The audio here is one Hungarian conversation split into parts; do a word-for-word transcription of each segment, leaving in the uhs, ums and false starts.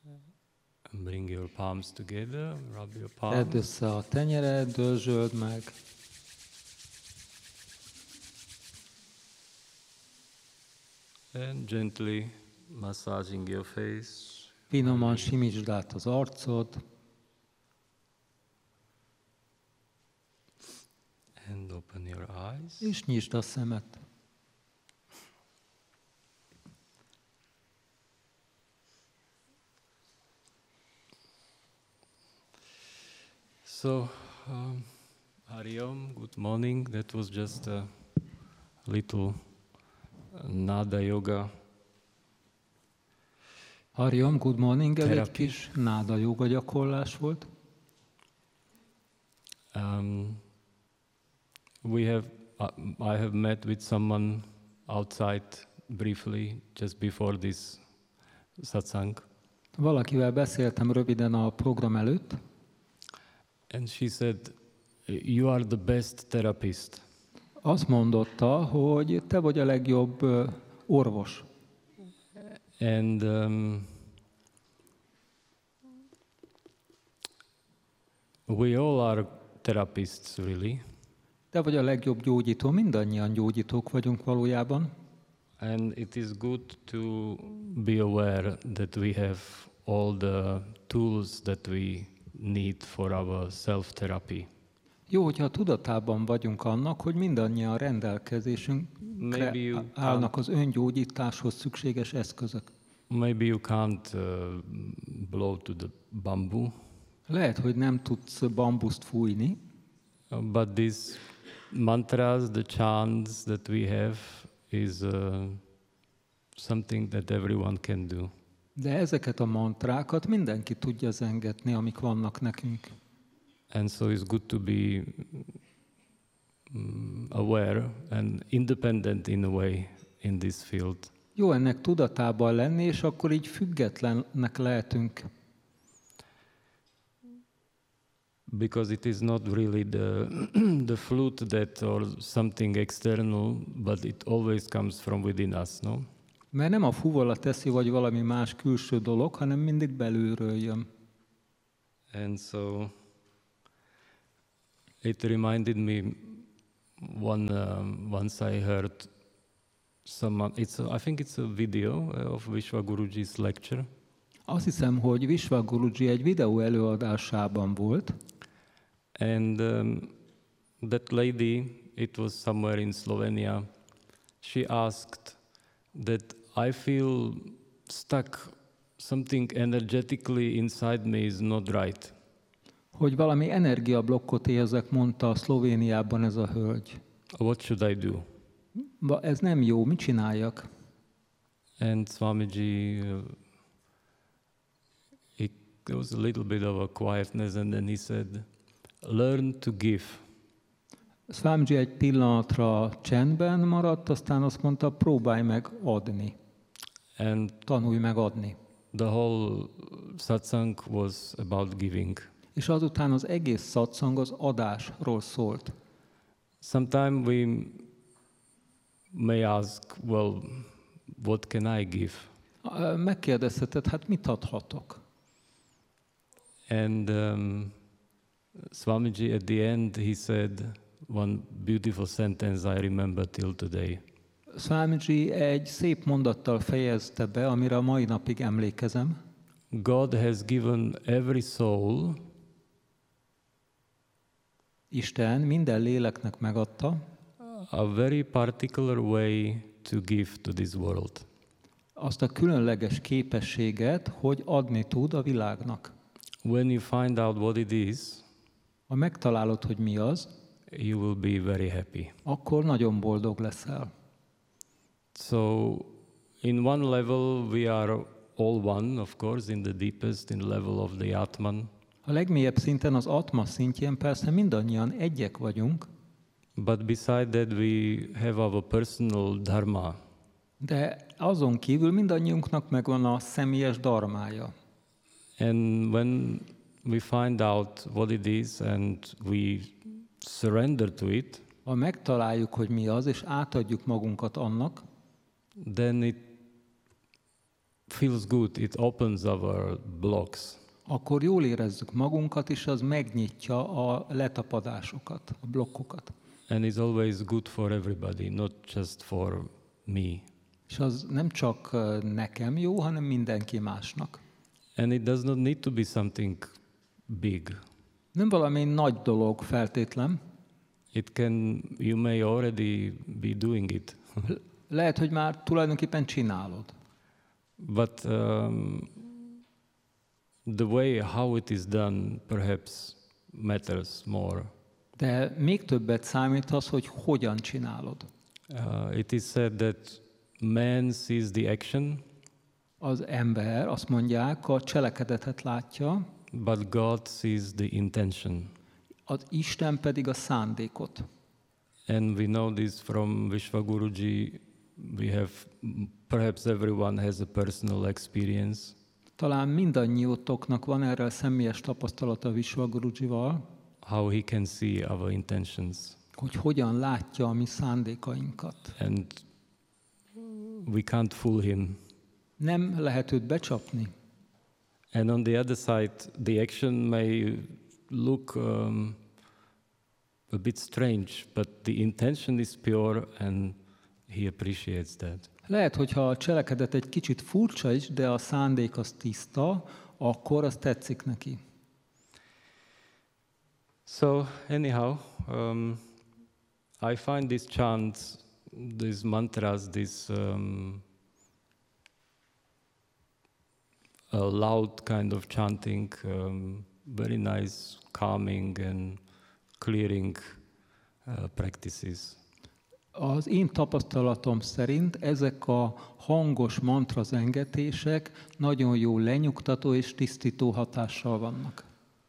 Bring your palms together, rub your palms. Tedd össze a tenyered, dörzsöld meg. And gently massaging your face. Finoman simítsd át az arcod. And open your eyes. És nyisd a szemed. So, um, Hari Om, good morning. That was just a little Nada Yoga. Hari Om, good morning. Ez egy Therapy. kis náda joga gyakorlás volt. Um, we have, uh, I have met with someone outside briefly just before this satsang, Valakivel beszéltem röviden a program előtt, and she said, "You are the best therapist." azt mondotta, hogy te vagy a legjobb ö, orvos. And um, we all are therapists, really. Te vagy a legjobb gyógyító, mindannyian gyógyítók vagyunk valójában. And it is good to be aware that we have all the tools that we need for our self-therapy. Jó, hogyha tudatában vagyunk annak, hogy mindannyian rendelkezésünkre Maybe you állnak az öngyógyításhoz szükséges eszközök. Maybe you can't uh, blow to the bamboo, Lehet, hogy nem tudsz bambuszt fújni, uh, but these mantras, the chants that we have is uh, something that everyone can do. de ezeket a mantrákat mindenki tudja zengetni, amik vannak nekünk. And so it's good to be um, aware and independent in a way in this field. Jó ennek tudatában lenni, és akkor így függetlennek lehetünk. Because it is not really the the flute that or something external, but it always comes from within us, no? Mert nem a fuvola teszi, vagy valami más külső dolog, hanem mindig belülről jön. And so it reminded me one um, once I heard someone. It's a, I think it's a video of Vishwa Guruji's lecture, Azt hiszem, hogy Vishwa Guruji egy videó előadásában volt, and um, that lady, it was somewhere in Slovenia. She asked that I feel stuck. Something energetically inside me is not right. hogy valami energiablokkot érzek, mondta a Szlovéniában ez a hölgy. What should I do? Ba, ez nem jó, mit csináljak? And Swamiji, uh, he, there was a little bit of a quietness, and then he said, "Learn to give." Swamiji egy pillanatra csendben maradt, aztán azt mondta, próbálj meg adni, And tanulj meg adni. the whole satsang was about giving. És azután az egész szatszang az adásról szólt. Sometimes we may ask, well, what can I give? Megkérdezheted, hát mit adhatok? And um, Swamiji, at the end, he said one beautiful sentence I remember till today. Swamiji egy szép mondattal fejezte be, amire a mai napig emlékezem. God has given every soul Isten minden léleknek megadta a very particular way to give to this world. azt a különleges képességet, hogy adni tud a világnak. When you find out what it is, Ha megtalálod, hogy mi az, you will be very happy. akkor nagyon boldog leszel. So, in one level, we are all one, of course, in the deepest, in the level of the Atman. A legmélyebb szinten, az atma szintjén persze mindannyian egyek vagyunk, But beside that, we have our personal dharma. de azon kívül mindannyiunknak megvan a személyes dharmája. And when we find out what it is and we surrender to it, Ha megtaláljuk, hogy mi az, és átadjuk magunkat annak, then it feels good. It opens our blocks. Akkor jól érezzük magunkat, és az megnyitja a letapadásokat, a blokkokat. And it's always good for everybody, not just for me. És az nem csak nekem jó, hanem mindenki másnak. And it does not need to be something big. Nem valami nagy dolog feltétlen. It can, you may already be doing it. Lehet, hogy már tulajdonképpen csinálod. But um, the way how it is done perhaps matters more. De még többet számít az, hogy hogyan csinálod. Uh, it is said that man sees the action, Az ember, azt mondják, a cselekedetet látja, but God sees the intention. az Isten pedig a szándékot. And we know this from Vishwaguruji. We have, perhaps everyone has a personal experience. Talán mindannyiótoknak van erről személyes tapasztalata Vishwagurujival, How he can see our intentions. hogy hogyan látja a mi szándékainkat. And we can't fool him. Nem lehet őt becsapni. And on the other side, the action may look um, a bit strange, but the intention is pure and he appreciates that. Lehet, hogyha a cselekedet egy kicsit furcsa is, de a szándék az tiszta, akkor az tetszik neki. So anyhow, um, I find these chants, these mantras, this um, a loud kind of chanting, um, very nice, calming and clearing uh, practices. Az én tapasztalatom szerint ezek a hangos mantra zengetések nagyon jó lenyugtató és tisztító hatással vannak.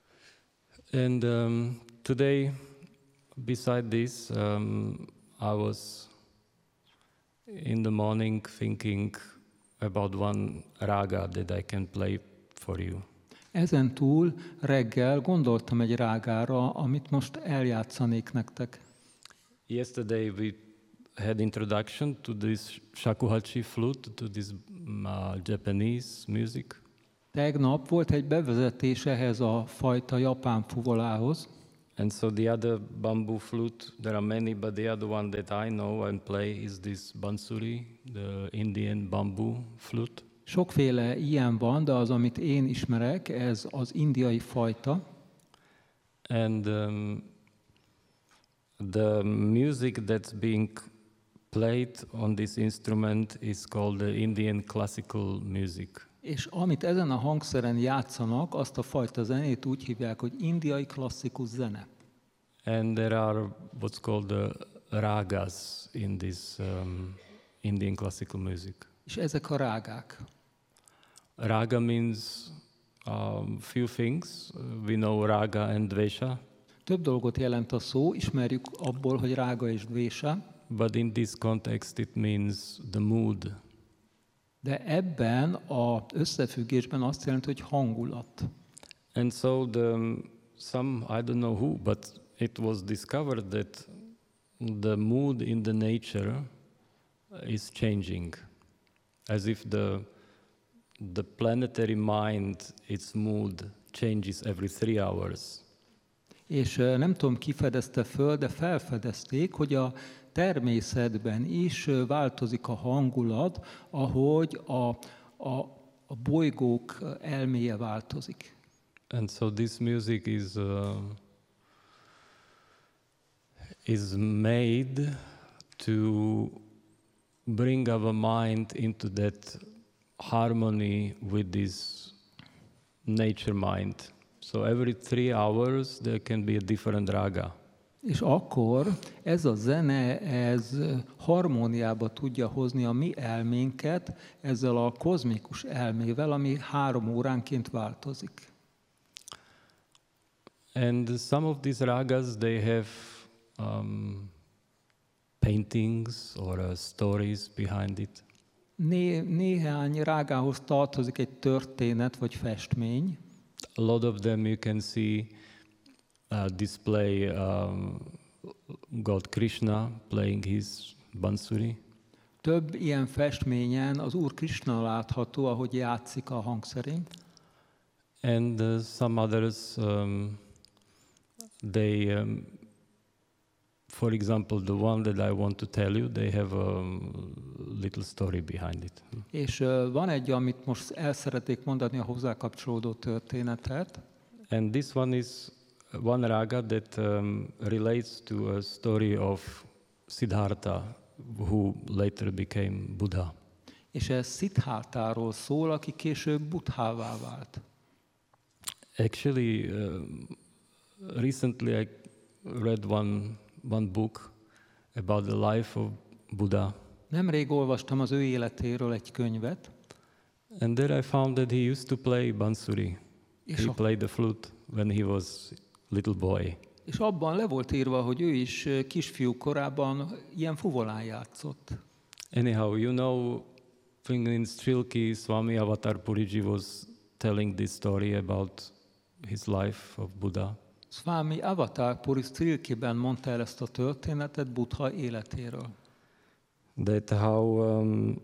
And um, today, beside this, um, I was in the morning thinking about one raga that I can play for you. Ezen túl reggel gondoltam egy rágára, amit most eljátszanék nektek. Yesterday we had introduction to this shakuhachi flute, to this uh, Japanese music. Tegnap volt egy bevezetés ehhez a fajta japán fuvolához, And so the other bamboo flute, there are many, but the other one that I know and play is this bansuri, the Indian bamboo flute. sokféle ilyen van, de az, amit én ismerek, ez az indiai fajta. And um, the music that's being played on this instrument is called the Indian classical music. És amit ezen a hangszeren játszanak, azt a fajta zenét úgy hívják, hogy indiai klasszikus zene. And there are what's called the ragas in this um, Indian classical music. És ezek a rágák. Raga means um, few things. We know raga and dvesha, Több dolgot jelent a szó, ismerjük abból, hogy rága és dvésa, but in this context it means the mood. de ebben az összefüggésben azt jelenti, hogy hangulat. And so the some I don't know who, but it was discovered that the mood in the nature is changing, as if the the planetary mind, its mood changes every three hours. És ö, nem tudom, ki fedezte föl, de felfedezték, hogy a természetben is ö, változik a hangulat, ahogy a, a, a bolygók ö, elméje változik. And so this music is uh, is made to bring our mind into that harmony with this nature mind. So every three hours there can be a different raga. És akkor ez a zene, ez harmóniába tudja hozni a mi elménket ezzel a kozmikus elmével, ami három óránként változik. And some of these ragas, they have um, paintings or uh, stories behind it. Né, néhány rágához tartozik egy történet vagy festmény. A lot of them you can see uh, display um, God Krishna playing his bansuri. Több ilyen festményen az Úr Krishna látható, ahogy játszik a hangszerén. And uh, some others, um, they, um, for example, the one that I want to tell you, they have a little story behind it. És uh, van egy, amit most el szeretnék mondani, a hozzá kapcsolódó történetet. And this one is one raga that um, relates to a story of Siddhartha, who later became Buddha. És ez Siddhártáról szól, aki később Buddhává vált. Actually, uh, recently I read one, one book about the life of Buddha. Nemrég olvastam az ő életéről egy könyvet, And there I found that he used to play bansuri. és, He a, played the flute when he was little boy. és abban le volt írva, hogy ő is uh, kisfiú korában ilyen fuvolán játszott. Anyhow, you know, in Strilki, Swami Avatar Puriji was telling this story about his life of Buddha. Swami Avatar Puri Strilkiben mondta el ezt a történetet Buddha életéről. That how, um,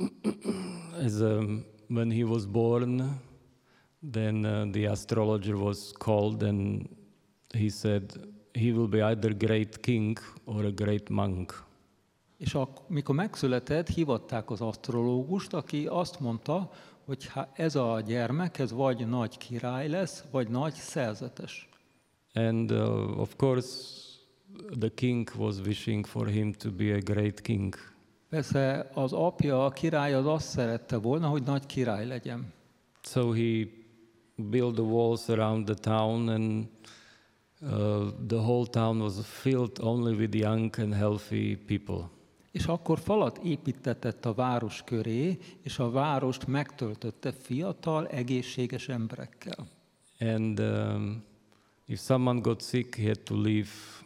as um, when he was born, then uh, the astrologer was called and he said he will be either great king or a great monk. És ak- mikor megszületett, hívatták az asztrológust, aki azt mondta, hogy ha ez a gyermek, ez vagy nagy király lesz, vagy nagy szerzetes. And uh, of course, the king was wishing for him to be a great king. Persze az apja, a király az azt szerette volna, hogy nagy király legyen. So he built the walls around the town, and uh, the whole town was filled only with young and healthy people. És akkor falat építetett a város köré, és a várost megtöltötte fiatal, egészséges emberekkel. And um, if someone got sick, he had to leave.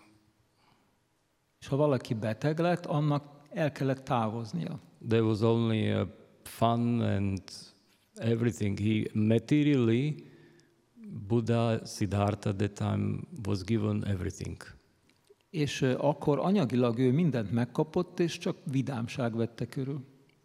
És ha valaki beteg lett, annak el kellett távoznia. There was only uh, fun and everything. He materially, Buddha Siddhartha at that time was given everything. És uh, akkor anyagilag ő mindent megkapott, és csak vidámság vette körül.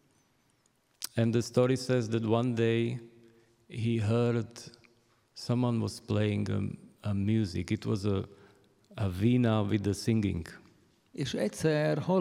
And the story says that one day he heard someone was playing a, a music. It was a, a veena with the singing. És egyszer hall